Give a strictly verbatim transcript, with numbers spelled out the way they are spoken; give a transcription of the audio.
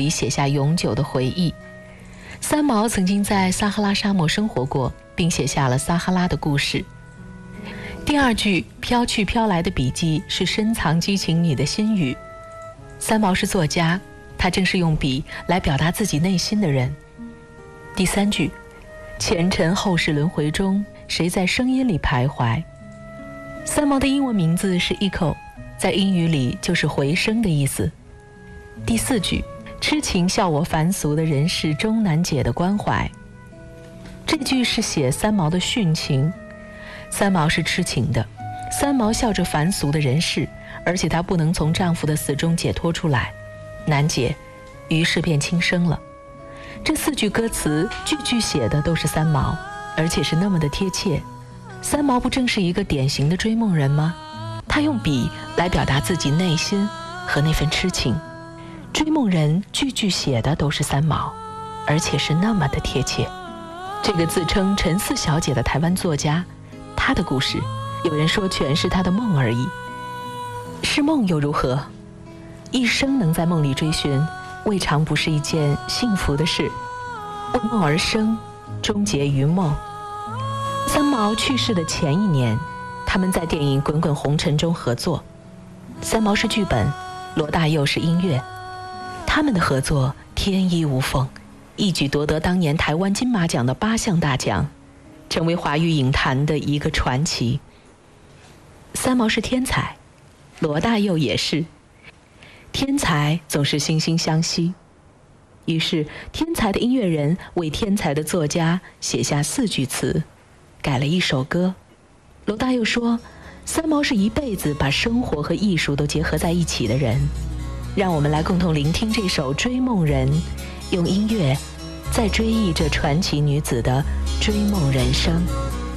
里写下永久的回忆。三毛曾经在撒哈拉沙漠生活过，并写下了撒哈拉的故事。第二句飘去飘来的笔记是深藏激情你的心语。三毛是作家，他正是用笔来表达自己内心的人。第三句，前尘后世轮回中，谁在声音里徘徊？三毛的英文名字是 Echo， 在英语里就是回声的意思。第四句，痴情笑我凡俗的人世终难解的关怀。这句是写三毛的殉情。三毛是痴情的，三毛笑着凡俗的人世，而且她不能从丈夫的死中解脱出来，难解，于是便轻生了。这四句歌词句句写的都是三毛，而且是那么的贴切。三毛不正是一个典型的追梦人吗？他用笔来表达自己内心和那份痴情。追梦人句句写的都是三毛，而且是那么的贴切。这个自称陈四小姐的台湾作家，她的故事有人说全是她的梦而已。是梦又如何？一生能在梦里追寻，未尝不是一件幸福的事。为梦而生，终结于梦。三毛去世的前一年，他们在电影《滚滚红尘》中合作。三毛是剧本，罗大佑是音乐，他们的合作天衣无缝，一举夺得当年台湾金马奖的八项大奖，成为华语影坛的一个传奇。三毛是天才，罗大佑也是。天才总是惺惺相惜，于是天才的音乐人为天才的作家写下四句词，改了一首歌。罗大佑说，三毛是一辈子把生活和艺术都结合在一起的人。让我们来共同聆听这首《追梦人》，用音乐再追忆这传奇女子的追梦人生。